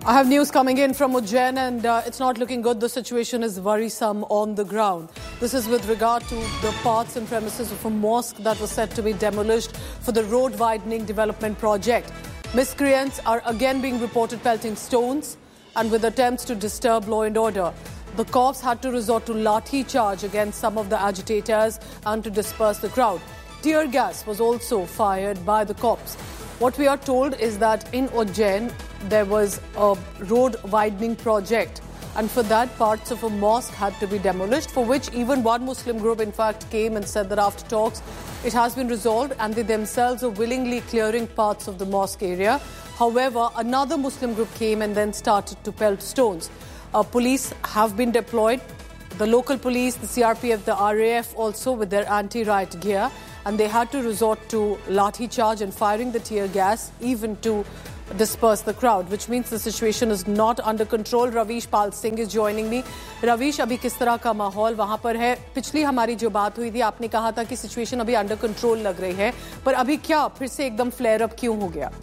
I have news coming in from Ujjain and it's not looking good. The situation is worrisome on the ground. This is with regard to the parts and premises of a mosque that was said to be demolished for the road widening development project. Miscreants are again being reported pelting stones and with attempts to disturb law and order. The cops had to resort to lathi charge against some of the agitators and to disperse the crowd. Tear gas was also fired by the cops. What we are told is that in Ujjain, there was a road widening project, and for that parts of a mosque had to be demolished, for which even one Muslim group in fact came and said that after talks it has been resolved and they themselves are willingly clearing parts of the mosque area. However, another Muslim group came and then started to pelt stones. Police have been deployed, the local police, the CRPF, the RAF also with their anti-riot gear, and they had to resort to lathi charge and firing the tear gas even to disperse the crowd, which means the situation is not under control. Ravish Pal Singh is joining me. Ravish, अभी किस तरह का माहौल वहां पर है? पिछली हमारी जो बात हुई थी, आपने कहा था कि सिचुएशन अभी अंडर कंट्रोल लग रही है, पर अभी क्या फिर से एकदम फ्लेयर अप क्यों हो गया?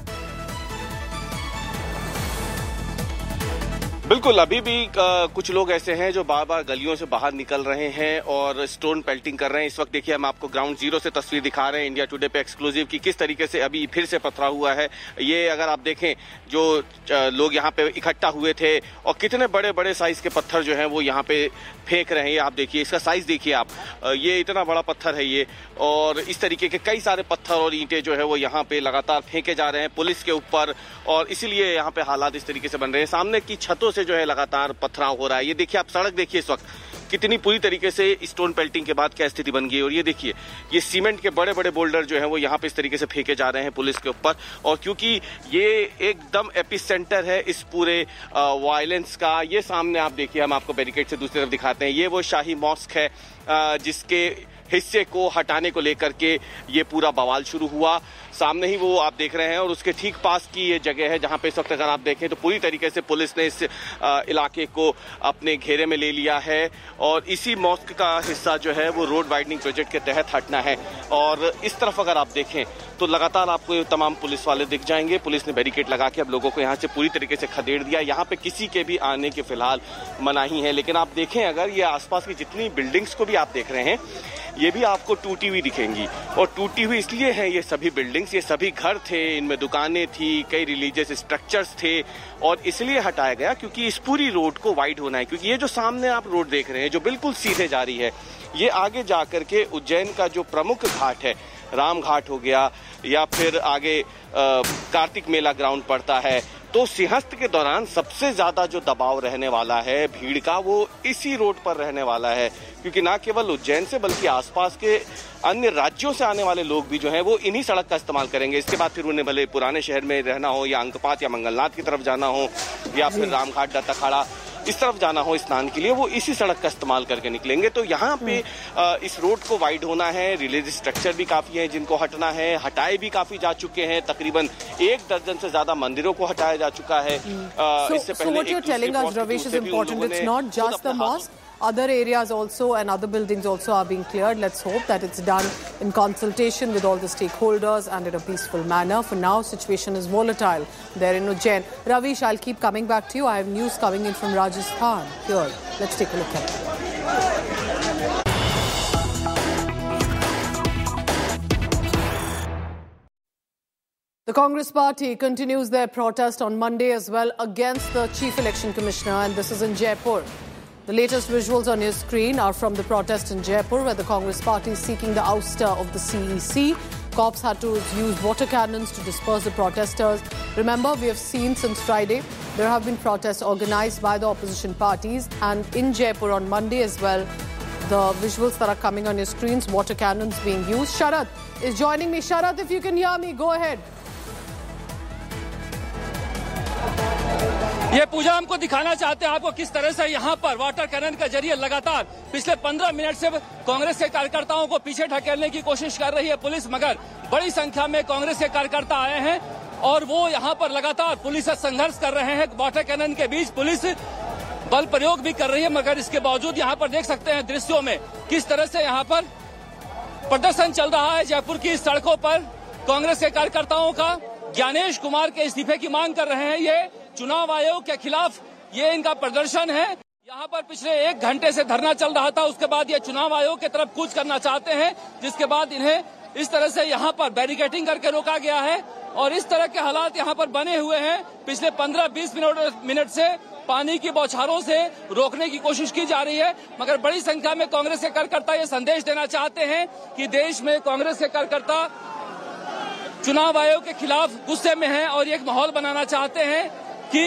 बिल्कुल, अभी भी कुछ लोग ऐसे हैं जो बार बार गलियों से बाहर निकल रहे हैं और स्टोन पेल्टिंग कर रहे हैं। इस वक्त देखिए हम आपको ग्राउंड जीरो से तस्वीर दिखा रहे हैं इंडिया टुडे पे एक्सक्लूसिव की किस तरीके से अभी फिर से पथरा हुआ है। ये अगर आप देखें जो लोग यहाँ पे इकट्ठा हुए थे और कितने बड़े बड़े साइज के पत्थर जो हैं वो यहाँ पे फेंक रहे हैं। आप देखिए इसका साइज देखिए आप, ये इतना बड़ा पत्थर है ये, और इस तरीके के कई सारे पत्थर और ईंटें जो है वो यहाँ पे लगातार फेंके जा रहे हैं पुलिस के ऊपर, और इसीलिए यहाँ पे हालात इस तरीके से बन रहे हैं। सामने की छतों से जो है लगातार पथराव हो रहा है। ये देखिए आप सड़क देखिए इस वक्त कितनी पूरी तरीके से स्टोन पेल्टिंग के बाद क्या स्थिति बन गई, और ये देखिए ये सीमेंट के बड़े बड़े बोल्डर जो हैं वो यहाँ पे इस तरीके से फेंके जा रहे हैं पुलिस के ऊपर। और क्योंकि ये एकदम एपिसेंटर है इस पूरे वायलेंस का, ये सामने आप देखिए हम आपको बैरिकेड से दूसरी तरफ दिखाते हैं, ये वो शाही मॉस्क है जिसके हिस्से को हटाने को लेकर के ये पूरा बवाल शुरू हुआ। सामने ही वो आप देख रहे हैं और उसके ठीक पास की ये जगह है जहां पे इस वक्त अगर आप देखें तो पूरी तरीके से पुलिस ने इस इलाके को अपने घेरे में ले लिया है, और इसी मॉस्क का हिस्सा जो है वो रोड वाइडनिंग प्रोजेक्ट के तहत हटना है। और इस तरफ अगर आप देखें तो लगातार आपको तमाम पुलिस वाले दिख जाएंगे। पुलिस ने बैरिकेड लगा के अब लोगों को यहाँ से पूरी तरीके से खदेड़ दिया। यहाँ पे किसी के भी आने के फिलहाल मनाही है, लेकिन आप देखें अगर ये आसपास की जितनी बिल्डिंग्स को भी आप देख रहे हैं ये भी आपको टूटी हुई दिखेंगी, और टूटी हुई इसलिए है ये सभी बिल्डिंग्स, ये सभी घर थे, इनमें दुकानें थी, कई रिलीजियस स्ट्रक्चर्स थे, और इसलिए हटाया गया क्योंकि इस पूरी रोड को वाइड होना है। क्योंकि ये जो सामने आप रोड देख रहे हैं जो बिल्कुल सीधे जा रही है, ये आगे जाकर के उज्जैन का जो प्रमुख घाट है, राम घाट हो गया या फिर आगे कार्तिक मेला ग्राउंड पड़ता है, तो सिंहस्थ के दौरान सबसे ज्यादा जो दबाव रहने वाला है भीड़ का वो इसी रोड पर रहने वाला है। क्योंकि ना केवल उज्जैन से बल्कि आसपास के अन्य राज्यों से आने वाले लोग भी जो हैं वो इन्हीं सड़क का इस्तेमाल करेंगे। इसके बाद फिर उन्हें भले पुराने शहर में रहना हो या अंकपात या मंगलनाथ की तरफ जाना हो या फिर रामघाट दत्ताखाड़ा इस तरफ जाना हो स्नान के लिए, वो इसी सड़क का इस्तेमाल करके निकलेंगे। तो यहाँ पे इस रोड को वाइड होना है, रिलीजियस स्ट्रक्चर भी काफी है जिनको हटना है, हटाए भी काफी जा चुके हैं, तकरीबन 1 दर्जन से ज्यादा मंदिरों को हटाया जा चुका है। इससे पहले other areas also and other buildings also are being cleared. Let's hope that it's done in consultation with all the stakeholders and in a peaceful manner. For now, situation is volatile there in Ujjain. Ravish, I'll keep coming back to you. I have news coming in from Rajasthan. Here, let's take a look at it. The Congress party continues their protest on Monday as well against the Chief Election Commissioner, and this is in Jaipur. The latest visuals on your screen are from the protest in Jaipur, where the Congress party is seeking the ouster of the CEC. Cops had to use water cannons to disperse the protesters. Remember, we have seen since Friday, there have been protests organized by the opposition parties, and in Jaipur on Monday as well, the visuals that are coming on your screens, water cannons being used. Sharat is joining me. Sharat, if you can hear me, go ahead. ये पूजा हमको दिखाना चाहते हैं आपको किस तरह से यहाँ पर वाटर कैनन के जरिए लगातार पिछले 15 मिनट से कांग्रेस के कार्यकर्ताओं को पीछे ढकेलने की कोशिश कर रही है पुलिस, मगर बड़ी संख्या में कांग्रेस के कार्यकर्ता आए हैं और वो यहाँ पर लगातार पुलिस से संघर्ष कर रहे हैं। वाटर कैनन के बीच पुलिस बल प्रयोग भी कर रही है, मगर इसके बावजूद यहाँ पर देख सकते हैं दृश्यों में किस तरह से यहाँ पर प्रदर्शन चल रहा है। जयपुर की सड़कों पर कांग्रेस के कार्यकर्ताओं का ज्ञानेश कुमार के इस्तीफे की मांग कर रहे हैं। ये चुनाव आयोग के खिलाफ ये इनका प्रदर्शन है। यहाँ पर पिछले 1 घंटे से धरना चल रहा था, उसके बाद ये चुनाव आयोग की तरफ कूच करना चाहते हैं, जिसके बाद इन्हें इस तरह से यहाँ पर बैरिकेडिंग करके रोका गया है और इस तरह के हालात यहाँ पर बने हुए हैं। पिछले 15-20 मिनट से पानी की बौछारों से रोकने की कोशिश की जा रही है, मगर बड़ी संख्या में कांग्रेस के कार्यकर्ता ये संदेश देना चाहते हैं कि देश में कांग्रेस के कार्यकर्ता चुनाव आयोग के खिलाफ गुस्से में हैं और एक माहौल बनाना चाहते हैं कि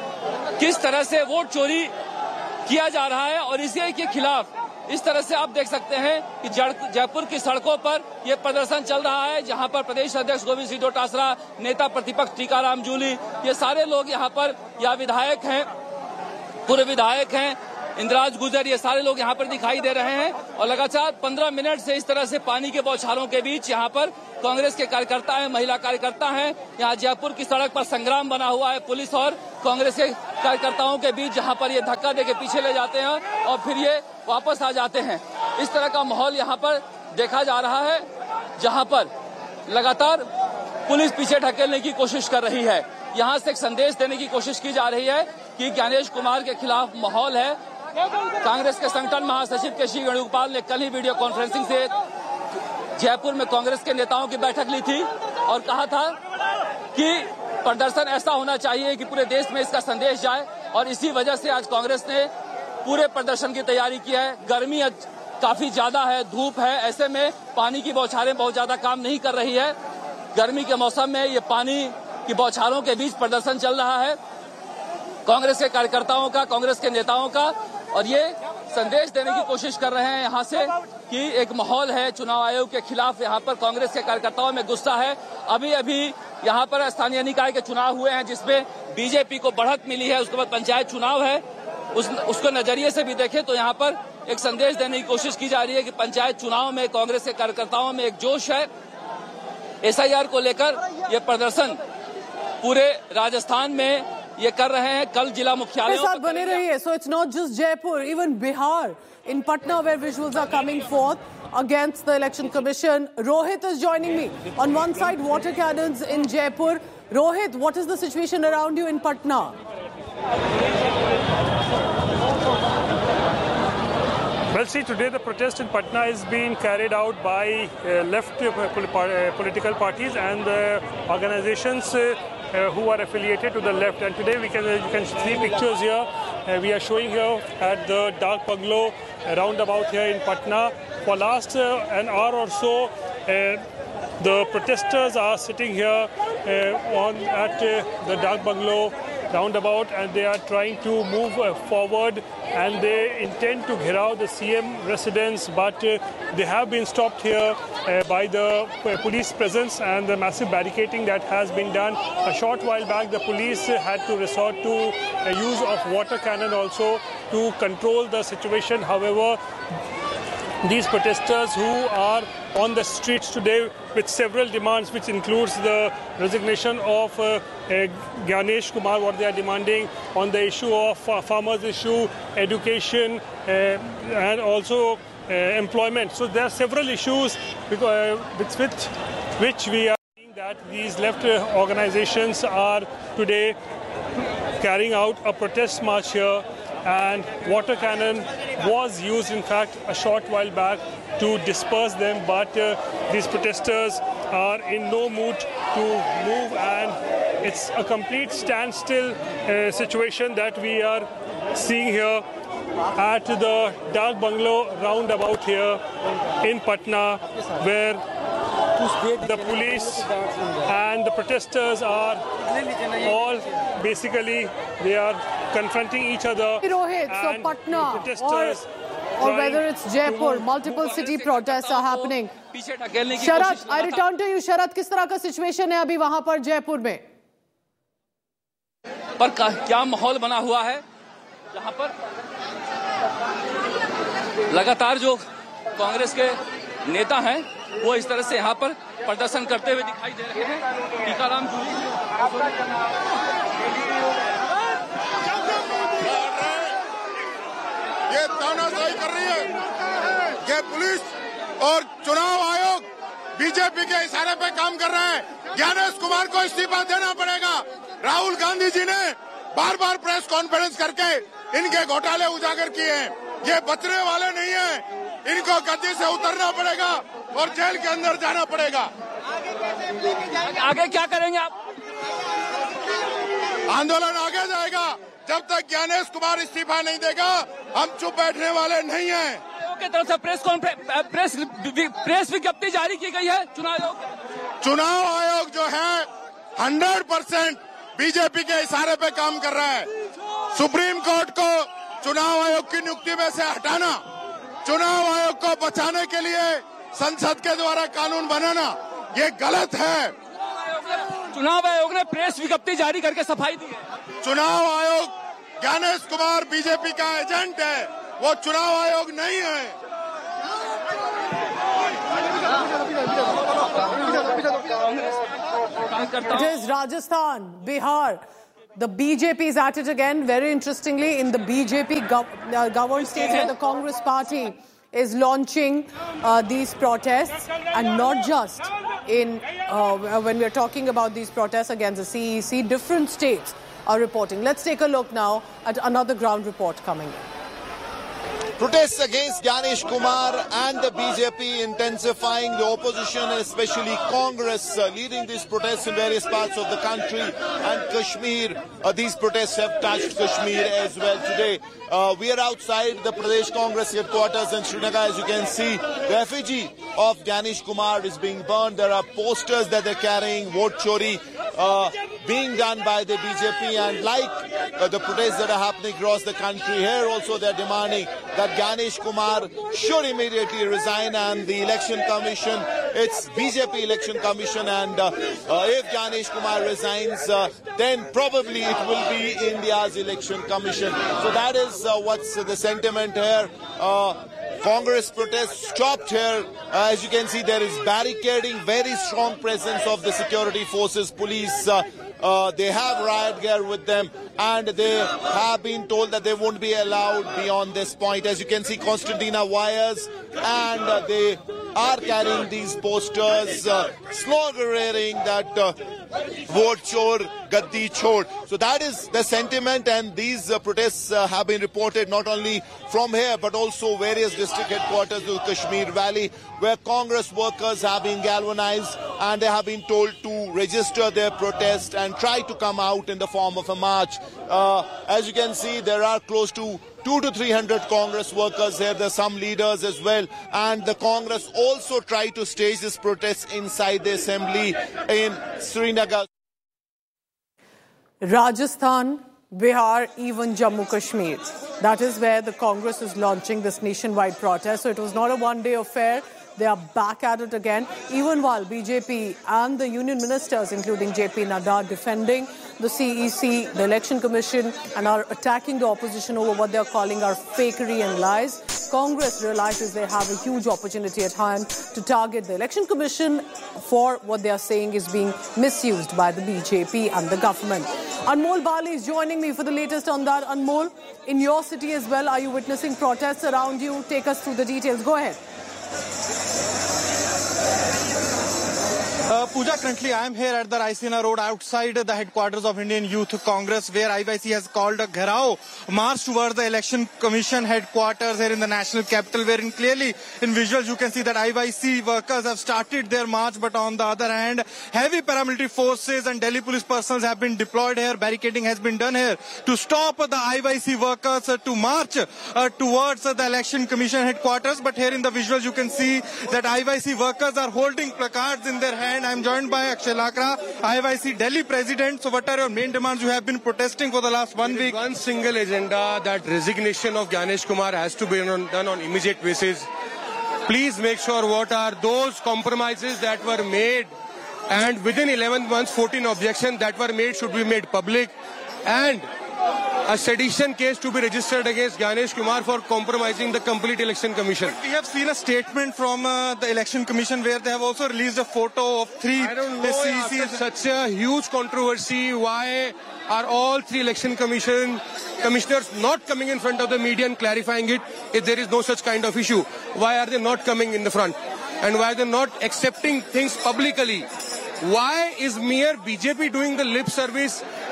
किस तरह से वोट चोरी किया जा रहा है और इसी के खिलाफ इस तरह से आप देख सकते हैं कि जयपुर की सड़कों पर यह प्रदर्शन चल रहा है, जहां पर प्रदेश अध्यक्ष गोविंद सिंह डोटासरा, नेता प्रतिपक्ष टीकाराम जूली, ये सारे लोग यहाँ पर या विधायक हैं, पूर्व विधायक हैं, इंद्राज गुजर, ये सारे लोग यहाँ पर दिखाई दे रहे हैं और लगातार 15 मिनट से इस तरह से पानी के बौछारों के बीच यहाँ पर कांग्रेस के कार्यकर्ता हैं, महिला कार्यकर्ता हैं। यहाँ जयपुर की सड़क पर संग्राम बना हुआ है पुलिस और कांग्रेस के कार्यकर्ताओं के बीच, जहाँ पर ये धक्का देके पीछे ले जाते हैं और फिर ये वापस आ जाते हैं। इस तरह का माहौल यहाँ पर देखा जा रहा है, जहाँ पर लगातार पुलिस पीछे ढकेलने की कोशिश कर रही है। यहाँ से एक संदेश देने की कोशिश की जा रही है कि ज्ञानेश कुमार के खिलाफ माहौल है। कांग्रेस के संगठन महासचिव केसी वेणुगोपाल ने कल ही वीडियो कॉन्फ्रेंसिंग से जयपुर में कांग्रेस के नेताओं की बैठक ली थी और कहा था कि प्रदर्शन ऐसा होना चाहिए कि पूरे देश में इसका संदेश जाए और इसी वजह से आज कांग्रेस ने पूरे प्रदर्शन की तैयारी की है। गर्मी काफी ज्यादा है, धूप है, ऐसे में पानी की बौछारें बहुत ज्यादा काम नहीं कर रही है। गर्मी के मौसम में ये पानी की बौछारों के बीच प्रदर्शन चल रहा है कांग्रेस के कार्यकर्ताओं का, कांग्रेस के नेताओं का, और ये संदेश देने की कोशिश कर रहे हैं यहाँ से कि एक माहौल है चुनाव आयोग के खिलाफ। यहाँ पर कांग्रेस के कार्यकर्ताओं में गुस्सा है। अभी यहाँ पर स्थानीय निकाय के चुनाव हुए हैं जिसमें बीजेपी को बढ़त मिली है, उसके बाद पंचायत चुनाव है। उसको नजरिए से भी देखें तो यहाँ पर एक संदेश देने की कोशिश की जा रही है कि पंचायत चुनाव में कांग्रेस के कार्यकर्ताओं में एक जोश है। एसआईआर को लेकर ये प्रदर्शन पूरे राजस्थान में ये कर रहे हैं। कल जिला मुख्यालयों साथ बने रहिए। So it's not just Jaipur, even Bihar, in Patna, where visuals are coming forth against the Election Commission. Rohit is joining me. On one side, water cannons in Jaipur. Rohit, what is the situation around you in Patna? Well, see, today the protest in Patna is being carried out by left political parties and organizations who are affiliated to the left. And today you can see pictures here. We are showing here at the Dak Bungalow roundabout here in Patna. For last an hour or so, the protesters are sitting here at the Dak Bungalow roundabout, and they are trying to move forward, and they intend to gherav the CM residence, but they have been stopped here by the police presence and the massive barricading that has been done. A short while back, the police had to resort to use of water cannon also to control the situation. However, these protesters who are on the streets today with several demands, which includes the resignation of Ganesh Kumar, what they are demanding on the issue of farmers' issue, education, and also employment. So there are several issues with which we are seeing that these left organizations are today carrying out a protest march here, and water cannon was used in fact a short while back to disperse them, but these protesters are in no mood to move, and it's a complete standstill situation that we are seeing here at the Dak Bungalow roundabout here in Patna, where the police and the protesters are all basically, they are confronting each other. Rohit, so Patna or whether it's Jaipur, multiple city protests are happening. Sharat, I return to you. Sharat, किस तरह का situation है अभी वहां पर जयपुर में? पर क्या माहौल बना हुआ है जहां पर लगातार जो कांग्रेस के नेता हैं वो इस तरह से यहाँ पर प्रदर्शन करते हुए दिखाई दे रहे हैं। टीकाराम जूली ये तानाशाही कर रही है, ये पुलिस और चुनाव आयोग बीजेपी के इशारे पे काम कर रहा है। ज्ञानेश कुमार को इस्तीफा देना पड़ेगा। राहुल गांधी जी ने बार बार प्रेस कॉन्फ्रेंस करके इनके घोटाले उजागर किए हैं। ये बचने वाले नहीं हैं। इनको गद्दी से उतरना पड़ेगा और जेल के अंदर जाना पड़ेगा। आगे क्या करेंगे आप? आंदोलन आगे जाएगा जब तक ज्ञानेश कुमार इस्तीफा नहीं देगा। हम चुप बैठने वाले नहीं हैं। आयोग की तरफ से प्रेस विज्ञप्ति जारी की गई है। चुनाव आयोग जो है 100% बीजेपी के इशारे पे काम कर रहा है। सुप्रीम कोर्ट को चुनाव आयोग की नियुक्ति में से हटाना, चुनाव आयोग को बचाने के लिए संसद के द्वारा कानून बनाना, ये गलत है। चुनाव आयोग ने प्रेस विज्ञप्ति जारी करके सफाई दी है। चुनाव आयोग ज्ञानेश कुमार बीजेपी का एजेंट है, वो चुनाव आयोग नहीं है। It is Rajasthan, Bihar. The BJP is at it again. Very interestingly, in the BJP governed states where the Congress party is launching these protests, and not just in when we are talking about these protests against the CEC, different states are reporting. Let's take a look now at another ground report coming in. Protests against Ganesh Kumar and the BJP intensifying, the opposition, especially Congress, leading these protests in various parts of the country and Kashmir. These protests have touched Kashmir as well today. We are outside the Pradesh Congress headquarters in Srinagar. As you can see, the effigy of Ganesh Kumar is being burned. There are posters that they're carrying, vote chori, being done by the BJP, and like the protests that are happening across the country, here also they're demanding that Ganesh Kumar should immediately resign, and the election commission, it's BJP election commission, and if Ganesh Kumar resigns, then probably it will be India's election commission. So that is what's the sentiment here. Congress protests stopped here. As you can see, there is barricading, very strong presence of the security forces, police. They have riot gear with them, and they have been told that they won't be allowed beyond this point. As you can see, Constantina wires, and they are carrying these posters, sloganeering that vote chor, gaddi chor. So that is the sentiment, and these protests have been reported not only from here but also various district headquarters of the Kashmir Valley, where Congress workers have been galvanized and they have been told to register their protest and try to come out in the form of a march. As you can see, there are close to 200 to 300 Congress workers here. There are some leaders as well, and the Congress also tried to stage this protest inside the assembly in Srinagar. Rajasthan, Bihar, even Jammu Kashmir. That is where the Congress is launching this nationwide protest. So it was not a one-day affair. They are back at it again, even while BJP and the union ministers, including JP Nadda, defending the CEC, the Election Commission, and are attacking the opposition over what they are calling our fakery and lies. Congress realizes they have a huge opportunity at hand to target the Election Commission for what they are saying is being misused by the BJP and the government. Anmol Bali is joining me for the latest on that. Anmol, in your city as well, are you witnessing protests around you? Take us through the details. Go ahead. Pooja, currently I am here at the Raisina Road outside the headquarters of Indian Youth Congress, where IYC has called a Gherao march towards the Election Commission headquarters here in the national capital, wherein clearly in visuals you can see that IYC workers have started their march, but on the other hand, heavy paramilitary forces and Delhi police personnel have been deployed here. Barricading has been done here to stop the IYC workers to march towards the Election Commission headquarters. But here in the visuals you can see that IYC workers are holding placards in their hand. I'm joined by Akshay Lakra, IYC Delhi President. So what are your main demands? You have been protesting for the last 1 week. One single agenda, that resignation of Ganesh Kumar has to be done on immediate basis. Please make sure what are those compromises that were made, and within 11 months 14 objections that were made should be made public, and a sedition case to be registered against Ganesh Kumar for compromising the complete election commission. But we have seen a statement from the election commission where they have also released a photo of three. I don't know, after such a huge controversy, why are all three election commissioners not coming in front of the media and clarifying it if there is no such kind of issue? Why are they not coming in the front? And why are they not accepting things publicly? Why is mere BJP doing the lip service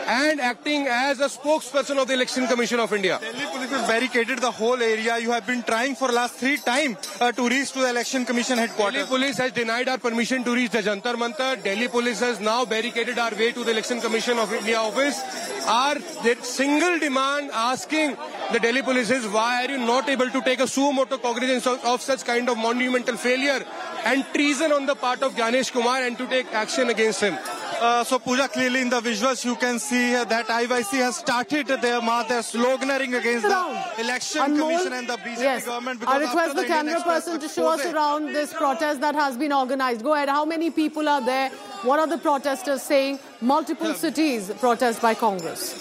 and acting as a spokesperson of the Election Commission of India. Delhi police has barricaded the whole area. You have been trying for last 3 times to reach to the Election Commission headquarters. Delhi police has denied our permission to reach the Jantar Mantar. Delhi police has now barricaded our way to the Election Commission of India office. Our single demand asking the Delhi police is, why are you not able to take a suo motu cognizance of such kind of monumental failure and treason on the part of Gyanesh Kumar and to take action against him? So Pooja, clearly in the visuals you can see that IYC has started their march, their sloganeering against the Election Commission and the BJP government. I request the camera person to show us around this protest that has been organized. Go ahead. How many people are there? What are the protesters saying? Multiple cities protest by Congress.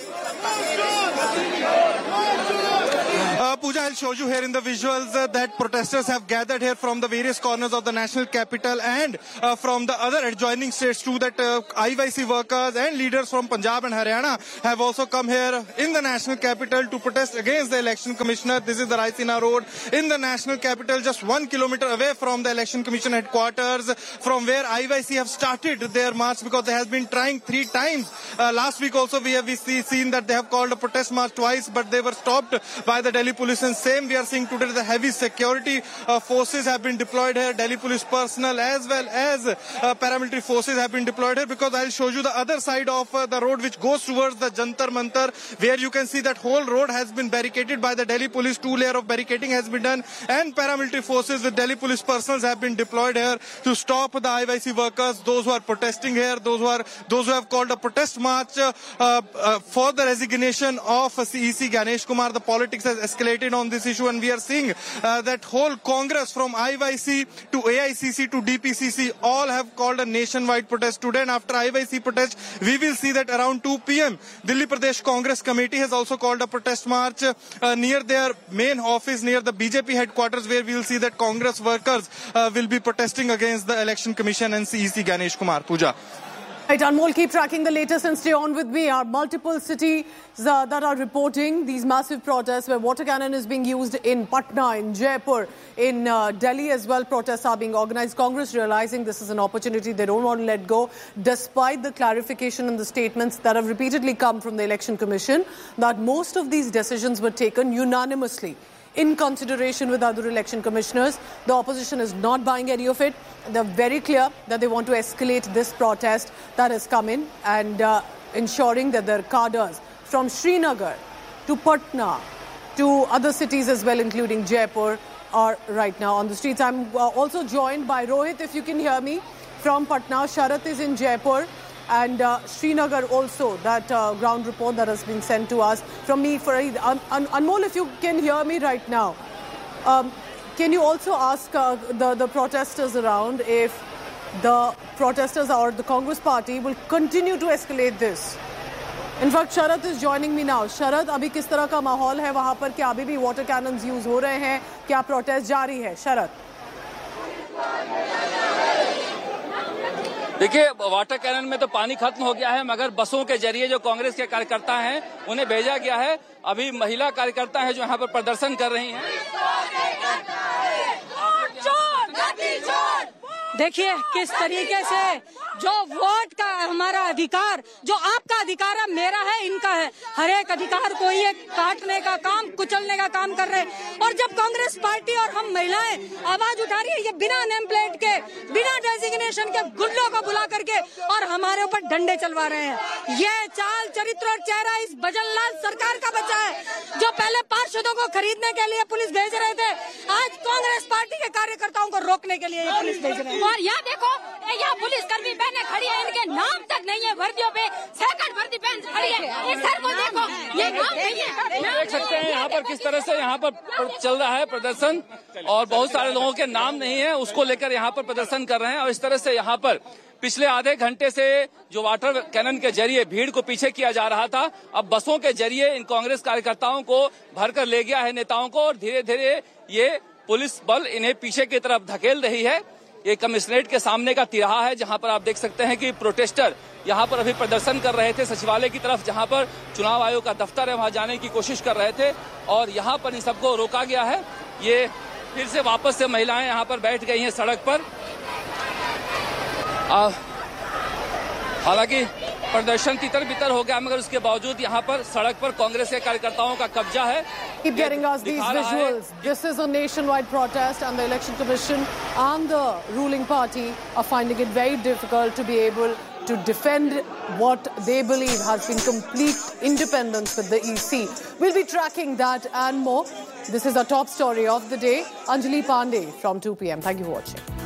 Pooja, I'll show you here in the visuals that protesters have gathered here from the various corners of the national capital and from the other adjoining states too, that IYC workers and leaders from Punjab and Haryana have also come here in the national capital to protest against the election commissioner. This is the Raisina Road in the national capital, just 1 kilometer away from the election commission headquarters, from where IYC have started their march, because they have been trying 3 times. Last week also we have seen that they have called a protest march twice, but they were stopped by the Delhi police. And same we are seeing today, the heavy security forces have been deployed here. Delhi police personnel as well as paramilitary forces have been deployed here, because I'll show you the other side of the road which goes towards the Jantar Mantar, where you can see that whole road has been barricaded by the Delhi police. 2 layers of barricading has been done, and paramilitary forces with Delhi police personnel have been deployed here to stop the IYC workers, those who are protesting here, those who have called a protest march for the resignation of CEC Gyanesh Kumar. The politics has escalated on this issue, and we are seeing that whole Congress from IYC to AICC to DPCC all have called a nationwide protest today. And after IYC protest, we will see that around 2 p.m. Delhi Pradesh Congress Committee has also called a protest march near their main office, near the BJP headquarters, where we will see that Congress workers will be protesting against the Election Commission and CEC Gyanesh Kumar. Pooja. Right, Anmol, keep tracking the latest and stay on with me. Our multiple cities that are reporting these massive protests where water cannon is being used in Patna, in Jaipur, in Delhi as well. Protests are being organized. Congress realizing this is an opportunity they don't want to let go, despite the clarification and the statements that have repeatedly come from the Election Commission that most of these decisions were taken unanimously in consideration with other election commissioners. The opposition is not buying any of it. They're very clear that they want to escalate this protest that has come in, and ensuring that their cadres from Srinagar to Patna to other cities as well, including Jaipur, are right now on the streets. I'm also joined by Rohit, if you can hear me, from Patna. Sharath is in Jaipur. And Srinagar also, that ground report that has been sent to us from me. Fareed, Anmol, if you can hear me right now, can you also ask the protesters around if the protesters or the Congress party will continue to escalate this? In fact, Sharath is joining me now. Sharath, अभी किस तरह का माहौल है वहाँ पर? क्या अभी भी वाटर कैनन्स यूज हो रहे हैं? क्या प्रोटेस्ट जारी है? शरद। देखिए, वाटर कैनन में तो पानी खत्म हो गया है, मगर बसों के जरिए जो कांग्रेस के कार्यकर्ता हैं उन्हें भेजा गया है। अभी महिला कार्यकर्ता हैं जो यहाँ पर प्रदर्शन कर रही हैं। देखिए किस तरीके से जो वोट का हमारा अधिकार, जो आपका अधिकार है, मेरा है, इनका है, हर एक अधिकार को ये काटने का काम, कुचलने का काम कर रहे हैं। और जब कांग्रेस पार्टी और हम महिलाएं आवाज उठा रही है, ये बिना नेम प्लेट के, बिना डेजिग्नेशन के गुंडों को बुला करके और हमारे ऊपर डंडे चलवा रहे हैं। ये चाल, चरित्र और चेहरा इस भजनलाल सरकार का बच्चा है, जो पहले पार्षदों को खरीदने के लिए पुलिस भेज रहे थे, आज कांग्रेस पार्टी के कार्यकर्ताओं को रोकने के लिए ये पुलिस भेज रहे हैं। और यहाँ देखो, यहाँ पुलिस कर्मी बहने खड़ी है, इनके नाम तक नहीं है वर्दियों पे, सेकंड वर्दी पहन खड़ी है। इस सर को देखो, ये नाम नहीं है। देख सकते हैं यहाँ पर किस तरह से यहाँ पर चल रहा है प्रदर्शन, और बहुत सारे लोगों के नाम नहीं है, उसको लेकर यहाँ पर प्रदर्शन कर रहे हैं। और इस तरह से यहाँ पर पिछले आधे घंटे से जो वाटर कैनन के जरिए भीड़ को पीछे किया जा रहा था, अब बसों के जरिए इन कांग्रेस कार्यकर्ताओं को भरकर ले गया है, नेताओं को, और धीरे धीरे ये पुलिस बल इन्हें पीछे की तरफ धकेल रही है। ये कमिश्नरेट के सामने का तिराहा है, जहां पर आप देख सकते हैं कि प्रोटेस्टर यहां पर अभी प्रदर्शन कर रहे थे सचिवालय की तरफ, जहां पर चुनाव आयोग का दफ्तर है, वहां जाने की कोशिश कर रहे थे, और यहां पर इन सबको रोका गया है। ये फिर से वापस से महिलाएं यहां पर बैठ गई हैं सड़क पर। हालांकि प्रदर्शन तितर बितर हो गया, मगर उसके बावजूद यहाँ पर सड़क पर कांग्रेस के कार्यकर्ताओं का कब्जा है। Keep getting us these visuals. This is a nationwide protest, and the Election Commission and the ruling party are finding it very difficult to be able to defend what they believe has been complete independence with the EC. We'll be tracking that and more. This is our top story of the day. Anjali Pandey from 2 p.m. Thank you for watching.